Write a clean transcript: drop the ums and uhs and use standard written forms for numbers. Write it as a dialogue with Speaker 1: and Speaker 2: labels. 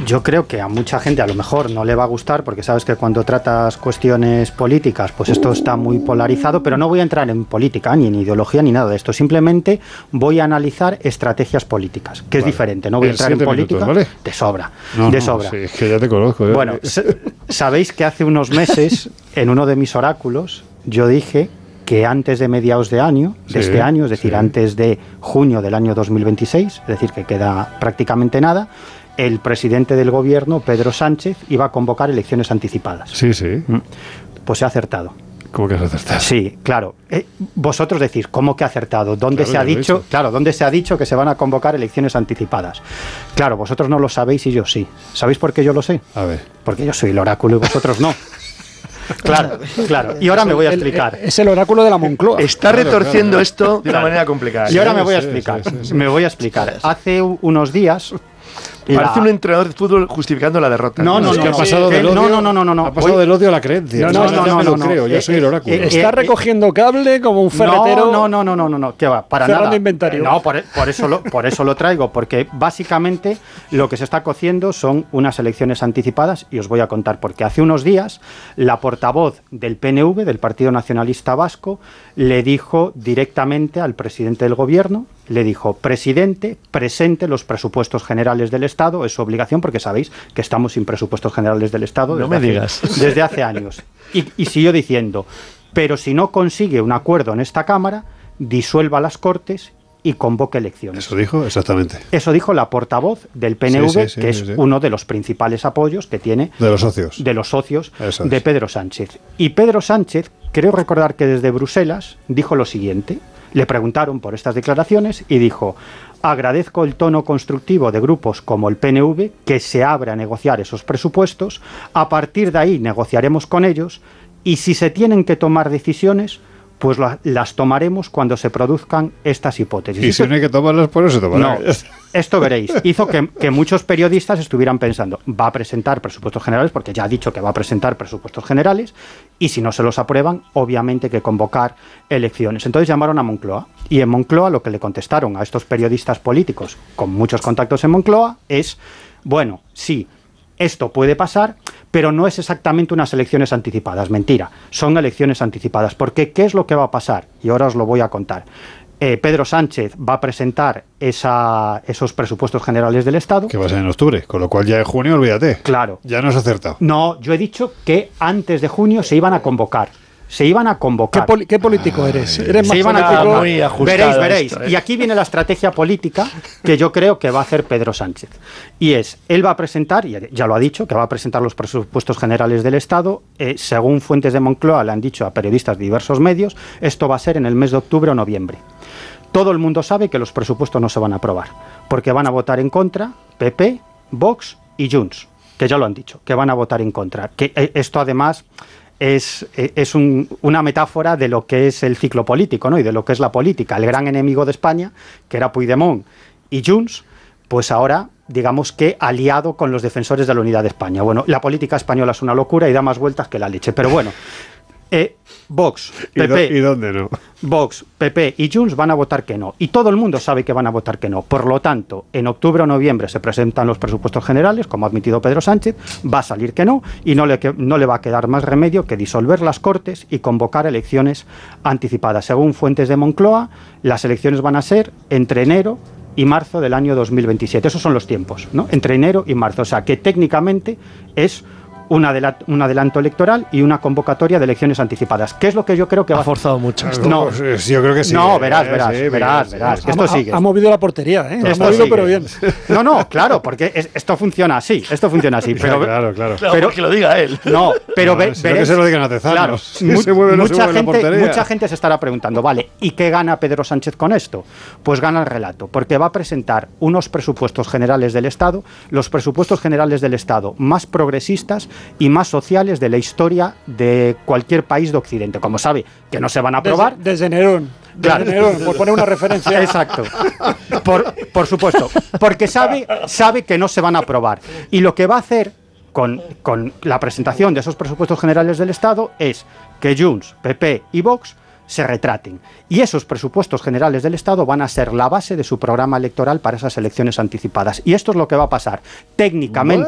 Speaker 1: yo creo que a mucha gente a lo mejor no le va a gustar, porque sabes que cuando tratas cuestiones políticas, pues esto está muy polarizado, pero no voy a entrar en política, ni en ideología, ni nada de esto. Simplemente voy a analizar estrategias políticas, que es diferente. No voy a entrar en política.
Speaker 2: Minutos, ¿vale?
Speaker 1: De sobra,
Speaker 2: no,
Speaker 1: de sobra.
Speaker 2: Sí, es que ya te conozco.
Speaker 1: Bueno, sabéis que hace unos meses, en uno de mis oráculos, yo dije que antes de mediados de año, este año, es decir, antes de junio del año 2026, es decir, que queda prácticamente nada, el presidente del gobierno, Pedro Sánchez, iba a convocar elecciones anticipadas.
Speaker 2: Sí, sí.
Speaker 1: Pues se ha acertado.
Speaker 2: ¿Cómo que has acertado?
Speaker 1: Sí, claro. Vosotros decís, ¿cómo que ha acertado? ¿Dónde se ha dicho? Claro, ¿dónde se ha dicho que se van a convocar elecciones anticipadas? Claro, vosotros no lo sabéis y yo sí. ¿Sabéis por qué yo lo sé?
Speaker 2: A ver.
Speaker 1: Porque yo soy el oráculo y vosotros no. Claro, claro. Y ahora me voy a explicar.
Speaker 3: Es el oráculo de la Moncloa.
Speaker 4: Está retorciendo esto de una manera complicada.
Speaker 1: Y ahora me voy a explicar. Me voy a explicar. Hace unos días...
Speaker 4: Parece un entrenador de fútbol justificando la derrota.
Speaker 2: No, ha pasado del odio.
Speaker 1: No.
Speaker 2: Ha pasado del odio a la creencia. No, creo. Yo soy el oráculo.
Speaker 3: Está recogiendo cable como un ferretero.
Speaker 1: No. ¿Qué va? Para
Speaker 3: cerrando
Speaker 1: nada.
Speaker 3: Inventario.
Speaker 1: No, por eso lo traigo, porque básicamente lo que se está cociendo son unas elecciones anticipadas y os voy a contar porque hace unos días la portavoz del PNV, del Partido Nacionalista Vasco, le dijo directamente al presidente del gobierno, le dijo: presidente, presente los presupuestos generales del Estado, es su obligación, porque sabéis que estamos sin presupuestos generales del Estado desde hace años. Y siguió diciendo: pero si no consigue un acuerdo en esta Cámara, disuelva las Cortes y convoque elecciones.
Speaker 2: Eso dijo, exactamente.
Speaker 1: Eso dijo la portavoz del PNV, que es uno de los principales apoyos que tiene de los socios de Pedro Sánchez. Y Pedro Sánchez, creo recordar que desde Bruselas, dijo lo siguiente. Le preguntaron por estas declaraciones y dijo: agradezco el tono constructivo de grupos como el PNV, que se abre a negociar esos presupuestos, a partir de ahí negociaremos con ellos y si se tienen que tomar decisiones, pues las tomaremos cuando se produzcan estas hipótesis.
Speaker 2: Y si no hay que tomarlas, por eso se tomarán.
Speaker 1: No, esto veréis. Hizo que muchos periodistas estuvieran pensando: va a presentar presupuestos generales, porque ya ha dicho que va a presentar presupuestos generales, y si no se los aprueban, obviamente hay que convocar elecciones. Entonces llamaron a Moncloa, y en Moncloa lo que le contestaron a estos periodistas políticos, con muchos contactos en Moncloa, es: bueno, sí, esto puede pasar, pero no es exactamente unas elecciones anticipadas. Mentira, son elecciones anticipadas. Porque ¿qué es lo que va a pasar? Y ahora os lo voy a contar. Pedro Sánchez va a presentar esos presupuestos generales del Estado.
Speaker 2: Que va a ser en octubre, con lo cual ya en junio, olvídate.
Speaker 1: Claro.
Speaker 2: Ya no has acertado.
Speaker 1: No, yo he dicho que antes de junio se iban a convocar. Se iban a convocar.
Speaker 3: ¿Qué político eres? ¿Eres
Speaker 1: se iban a
Speaker 4: muy ajustado?
Speaker 1: Veréis. Y aquí viene la estrategia política que yo creo que va a hacer Pedro Sánchez. Y él va a presentar, y ya lo ha dicho, que va a presentar los presupuestos generales del Estado. Según fuentes de Moncloa, le han dicho a periodistas de diversos medios, esto va a ser en el mes de octubre o noviembre. Todo el mundo sabe que los presupuestos no se van a aprobar, porque van a votar en contra PP, Vox y Junts, que ya lo han dicho, que van a votar en contra. Que esto además es una metáfora de lo que es el ciclo político, ¿no? Y de lo que es la política. El gran enemigo de España, que era Puigdemont y Junts, pues ahora, digamos que aliado con los defensores de la unidad de España. Bueno, la política española es una locura y da más vueltas que la leche, pero bueno. Vox, PP,
Speaker 2: ¿Y dónde no?
Speaker 1: Vox, PP y Junts van a votar que no. Y todo el mundo sabe que van a votar que no. Por lo tanto, en octubre o noviembre se presentan los presupuestos generales, como ha admitido Pedro Sánchez, va a salir que no, y no le va a quedar más remedio que disolver las Cortes y convocar elecciones anticipadas. Según fuentes de Moncloa, las elecciones van a ser entre enero y marzo del año 2027. Esos son los tiempos, ¿no? Entre enero y marzo. O sea, que técnicamente es un adelanto electoral y una convocatoria de elecciones anticipadas. ¿Qué es lo que yo creo que va a
Speaker 4: forzado mucho esto?
Speaker 1: No,
Speaker 2: yo creo que sí.
Speaker 1: No, verás. Que esto sigue.
Speaker 3: Ha movido la portería, ¿eh?
Speaker 1: Esto
Speaker 3: ha movido,
Speaker 1: sigue.
Speaker 3: Pero bien.
Speaker 1: No, claro, porque esto funciona así. Pero,
Speaker 2: claro.
Speaker 4: Pero que lo diga él.
Speaker 1: No, pero
Speaker 2: veréis que se lo digan a Tezanos.
Speaker 1: Claro, mucha gente se estará preguntando, vale, ¿y qué gana Pedro Sánchez con esto? Pues gana el relato, porque va a presentar unos presupuestos generales del Estado, los presupuestos generales del Estado más progresistas y más sociales de la historia de cualquier país de Occidente. Como sabe que no se van a aprobar.
Speaker 3: Desde Nerón.
Speaker 1: Claro.
Speaker 3: Nerón, por poner una referencia.
Speaker 1: Exacto. Por supuesto. Porque sabe que no se van a aprobar. Y lo que va a hacer con la presentación de esos presupuestos generales del Estado es que Junts, PP y Vox se retraten. Y esos presupuestos generales del Estado van a ser la base de su programa electoral para esas elecciones anticipadas. Y esto es lo que va a pasar. Técnicamente